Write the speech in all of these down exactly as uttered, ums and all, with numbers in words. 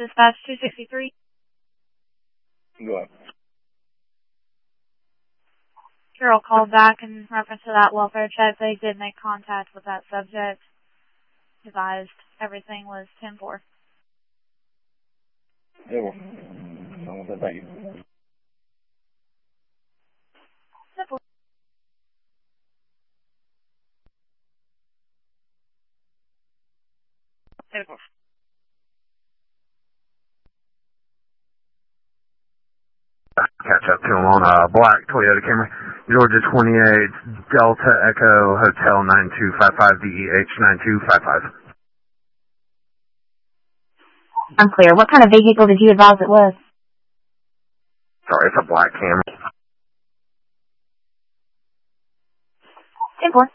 Dispatch two sixty-three. Go ahead. Carol called back in reference to that welfare check. They did make contact with that subject. Advised everything was ten four. Yeah, well, no, thank you. Simple. Simple. Catch up to him on a black Toyota Camry, Georgia twenty-eight, Delta Echo Hotel nine two five five, D E H nine two five five. Unclear. What kind of vehicle did you advise it was? Sorry, it's a black Camry. ten four.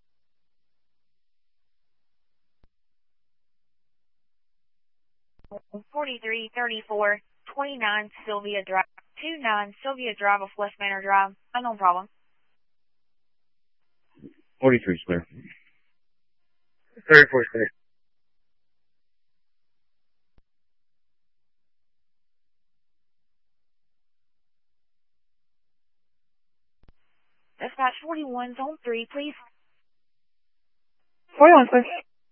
forty-three thirty-four, twenty-nine Sylvia Drive, two nine Sylvia Drive off West Manor Drive. Unknown problem. forty-three is clear. thirty-four is clear. Dispatch forty-one, zone three, please. forty-one, please.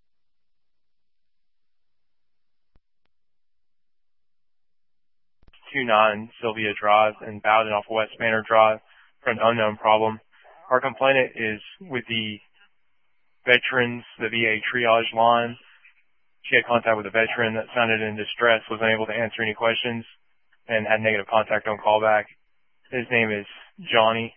two nine Sylvia Drive in Bowden off West Manor Drive for an unknown problem. Our complainant is with the veterans, the V A triage line. She had contact with a veteran that sounded in distress, was unable to answer any questions, and had negative contact on callback. His name is Johnny.